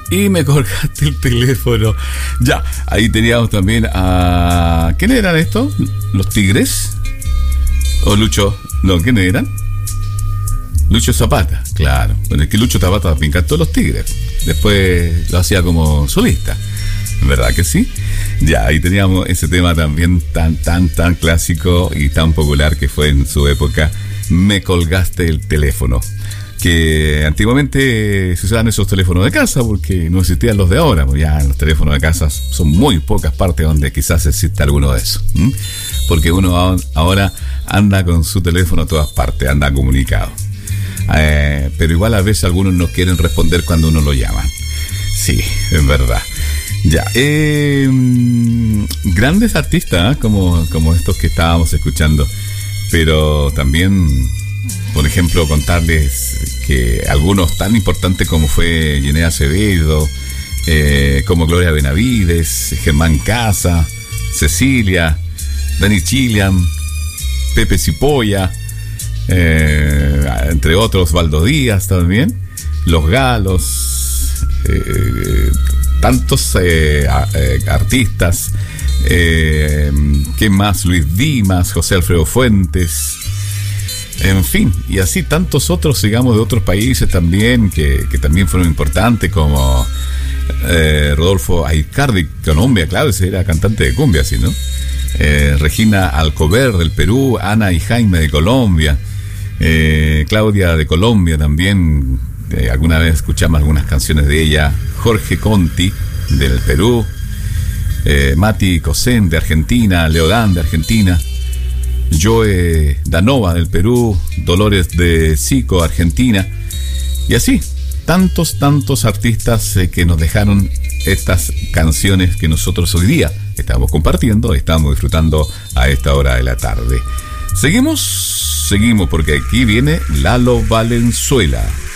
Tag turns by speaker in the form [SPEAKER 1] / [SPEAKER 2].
[SPEAKER 1] y me colgaste el teléfono. Ya, ahí teníamos también a... ¿Quiénes eran estos? ¿Los Tigres? ¿O Lucho? No, ¿quiénes eran? Lucho Zapata, claro. Bueno, es que Lucho Zapata me encantó los Tigres. Después lo hacía como solista. ¿Verdad que sí? Ya, ahí teníamos ese tema también tan clásico y tan popular que fue en su época. Me colgaste el teléfono. Que antiguamente se usaban esos teléfonos de casa porque no existían los de ahora. Pues ya los teléfonos de casa son muy pocas partes donde quizás exista alguno de esos. Porque uno ahora anda con su teléfono a todas partes, anda comunicado. Pero igual a veces algunos no quieren responder cuando uno lo llama. Sí, es verdad. Ya, grandes artistas, como estos que estábamos escuchando. Pero también, por ejemplo, contarles que algunos tan importantes como fue Yené Acevedo, como Gloria Benavides, Germán Casa, Cecilia, Dani Chilian, Pepe Cipolla, entre otros, Valdo Díaz también, Los Galos, tantos artistas, ¿qué más? Luis Dimas, José Alfredo Fuentes, en fin, y así tantos otros, digamos, de otros países también, que también fueron importantes, como Rodolfo Aicardi, Colombia, claro, ese era cantante de cumbia, ¿sí, no? Regina Alcover del Perú, Ana y Jaime de Colombia, Claudia de Colombia también, alguna vez escuchamos algunas canciones de ella, Jorge Conti del Perú, Mati Cosén de Argentina, Leodán de Argentina, Joe Danova del Perú, Dolores de Sico, Argentina, y así, tantos artistas que nos dejaron estas canciones que nosotros hoy día estamos compartiendo, estamos disfrutando a esta hora de la tarde. Seguimos porque aquí viene Lalo Valenzuela.